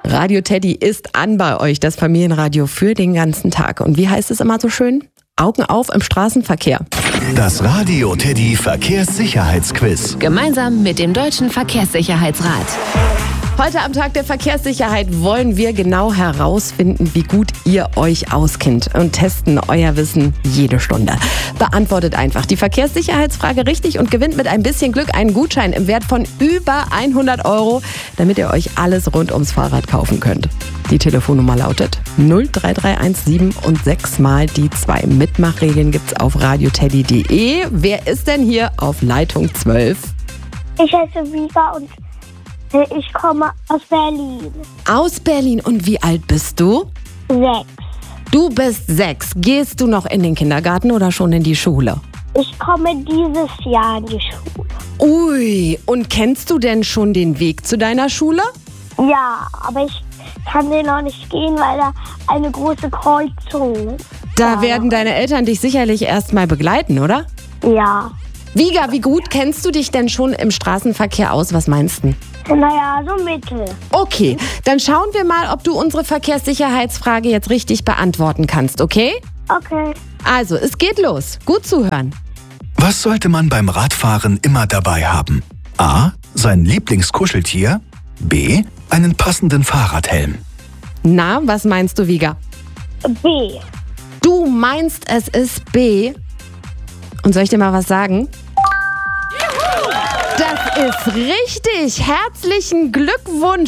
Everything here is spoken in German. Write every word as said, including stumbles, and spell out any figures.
Radio Teddy ist an bei euch, das Familienradio für den ganzen Tag. Und wie heißt es immer so schön? Augen auf im Straßenverkehr. Das Radio Teddy Verkehrssicherheitsquiz. Gemeinsam mit dem Deutschen Verkehrssicherheitsrat. Heute am Tag der Verkehrssicherheit wollen wir genau herausfinden, wie gut ihr euch auskennt und testen euer Wissen jede Stunde. Beantwortet einfach die Verkehrssicherheitsfrage richtig und gewinnt mit ein bisschen Glück einen Gutschein im Wert von über hundert Euro, damit ihr euch alles rund ums Fahrrad kaufen könnt. Die Telefonnummer lautet null drei drei eins sieben und sechs mal die zwei. Mitmachregeln gibt's auf radioteddy punkt de. Wer ist denn hier auf Leitung zwölf? Ich heiße Vika und ich komme aus Berlin. Aus Berlin. Und wie alt bist du? Sechs. Du bist sechs. Gehst du noch in den Kindergarten oder schon in die Schule? Ich komme dieses Jahr in die Schule. Ui, und kennst du denn schon den Weg zu deiner Schule? Ja, aber ich kann den noch nicht gehen, weil da eine große Kreuzung ist. Da werden deine Eltern dich sicherlich erst mal begleiten, oder? Ja. Viga, wie gut kennst du dich denn schon im Straßenverkehr aus? Was meinst du? Naja, so mittel. Okay, dann schauen wir mal, ob du unsere Verkehrssicherheitsfrage jetzt richtig beantworten kannst, okay? Okay. Also, es geht los. Gut zuhören. Was sollte man beim Radfahren immer dabei haben? A. Sein Lieblingskuscheltier. B. Einen passenden Fahrradhelm. Na, was meinst du, Viga? B. Du meinst, es ist B. Und soll ich dir mal was sagen? Das ist richtig. Herzlichen Glückwunsch.